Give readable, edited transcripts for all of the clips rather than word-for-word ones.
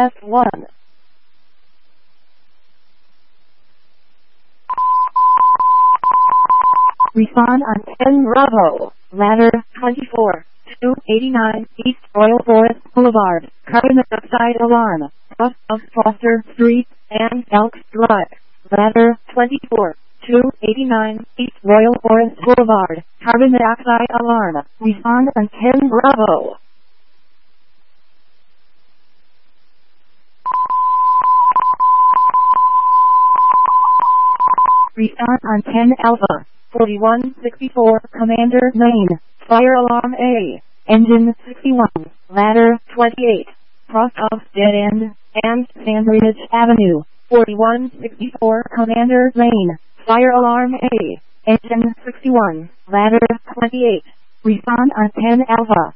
EMS 1. Respond on 10 Bravo, ladder 24, 289 East Royal Forest Boulevard, carbon monoxide alarm, off of Foster Street and Elks Drive, ladder 24, 289 East Royal Forest Boulevard, carbon monoxide alarm. Respond on 10 Bravo. Respond on 10 Alpha, 4164 Commander Main, fire alarm A, engine 61, ladder 28, cross of Dead End and Sandridge Avenue, 4164 Commander Main, fire alarm A, engine 61, ladder 28. Respond on 10 Alpha.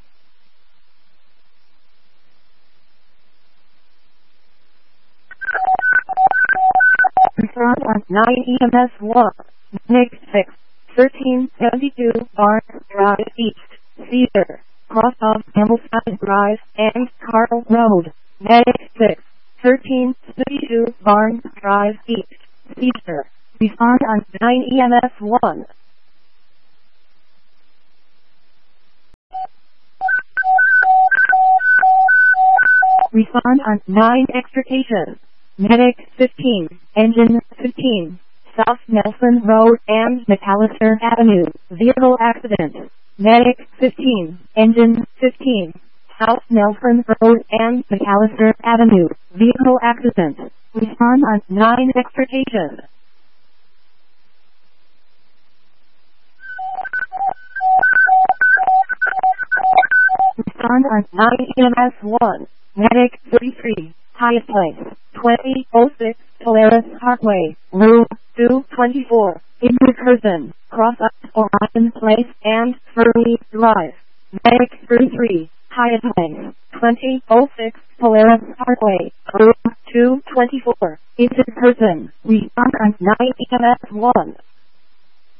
Respond on 9 EMS 1, Nick 6, 1372 Barnes Drive East, Cedar, cross of Ambleside Drive and Carl Road, Medic 6, 1372 Barnes Drive East, Cedar. Respond on 9 EMS 1. Respond on 9 extrication. Medic 15, engine 15, South Nelson Road and McAllister Avenue, vehicle accident. Medic 15, engine 15, South Nelson Road and McAllister Avenue, vehicle accident. Respond on 9 extrication. Respond on 9 EMS 1, Medic 33, Highest Place, 2006 Polaris Parkway, Route 224, injured person, cross up Orion Place and Furley Drive. Medic 33, Highest Place, 2006 Polaris Parkway, Route 224, injured person. Respond on 9 EMS 1.